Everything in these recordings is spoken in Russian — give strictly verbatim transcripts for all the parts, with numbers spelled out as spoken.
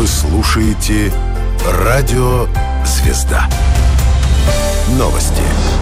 Вы слушаете Радио «Звезда». Новости.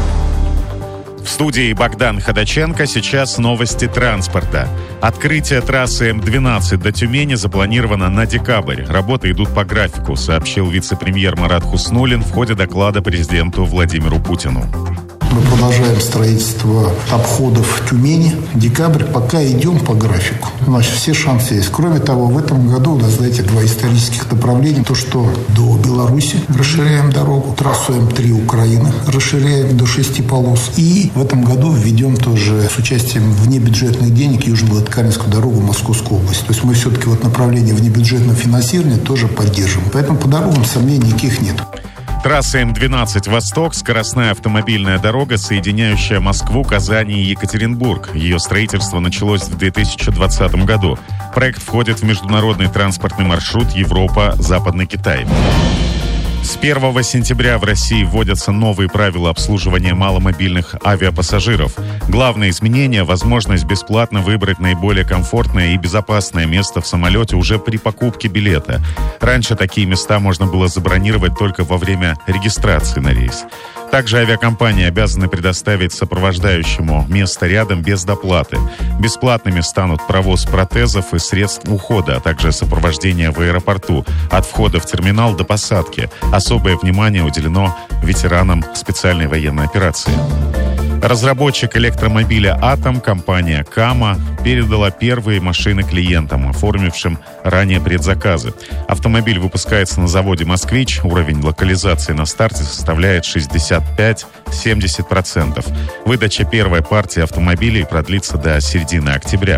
В студии Богдан Ходаченко. Сейчас новости транспорта. Открытие трассы эм двенадцать до Тюмени запланировано на декабрь. Работы идут по графику, сообщил вице-премьер Марат Хуснуллин в ходе доклада президенту Владимиру Путину. Мы продолжаем строительство обходов Тюмени. Декабрь, пока идем по графику. Значит, все шансы есть. Кроме того, в этом году у нас, знаете, два исторических направления. То, что до Беларуси расширяем дорогу, трассу эм три Украины расширяем до шести полос. И в этом году введем тоже с участием внебюджетных денег Южно-Владикавказскую дорогу в Московскую область. То есть мы все-таки вот направление внебюджетного финансирования тоже поддерживаем. Поэтому по дорогам сомнений никаких нет. Трасса эм двенадцать «Восток» — скоростная автомобильная дорога, соединяющая Москву, Казань и Екатеринбург. Ее строительство началось в две тысячи двадцатом году. Проект входит в международный транспортный маршрут Европа-Западный Китай. С первого сентября в России вводятся новые правила обслуживания маломобильных авиапассажиров. Главное изменение – возможность бесплатно выбрать наиболее комфортное и безопасное место в самолете уже при покупке билета. Раньше такие места можно было забронировать только во время регистрации на рейс. Также авиакомпании обязаны предоставить сопровождающему место рядом без доплаты. Бесплатными станут провоз протезов и средств ухода, а также сопровождение в аэропорту от входа в терминал до посадки. Особое внимание уделено ветеранам специальной военной операции. Разработчик электромобиля «Атом», компания «Кама», передала первые машины клиентам, оформившим ранее предзаказы. Автомобиль выпускается на заводе «Москвич». Уровень локализации на старте составляет шестьдесят пять - семьдесят процентов. Выдача первой партии автомобилей продлится до середины октября.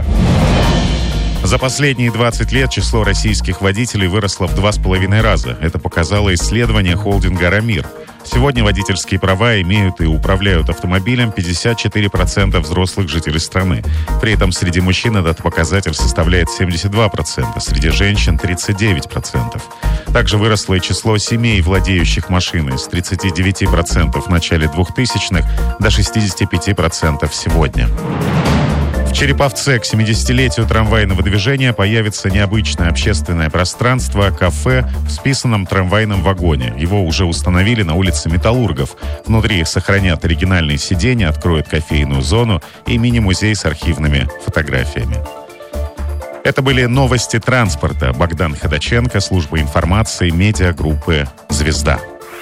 За последние двадцать лет число российских водителей выросло в два с половиной раза. Это показало исследование холдинга «Рамир». Сегодня водительские права имеют и управляют автомобилем пятьдесят четыре процента взрослых жителей страны. При этом среди мужчин этот показатель составляет семьдесят два процента, среди женщин тридцать девять процентов. Также выросло и число семей, владеющих машиной, с тридцати девяти процентов в начале двухтысячных до шестидесяти пяти процентов сегодня. В Череповце к семидесятилетию трамвайного движения появится необычное общественное пространство «Кафе» в списанном трамвайном вагоне. Его уже установили на улице Металлургов. Внутри сохранят оригинальные сиденья, откроют кофейную зону и мини-музей с архивными фотографиями. Это были новости транспорта. Богдан Ходаченко, служба информации, медиагруппы «Звезда».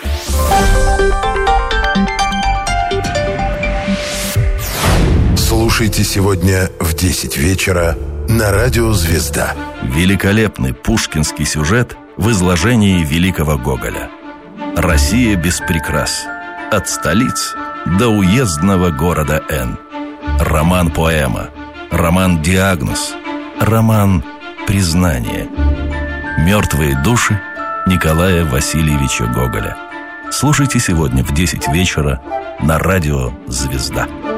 Слушайте сегодня в десять вечера на Радио «Звезда». Великолепный пушкинский сюжет в изложении великого Гоголя. Россия без прикрас. От столиц до уездного города Н. Роман-поэма. Роман-диагноз. Роман «Признание». Мертвые души Николая Васильевича Гоголя. Слушайте сегодня в десять вечера на Радио «Звезда».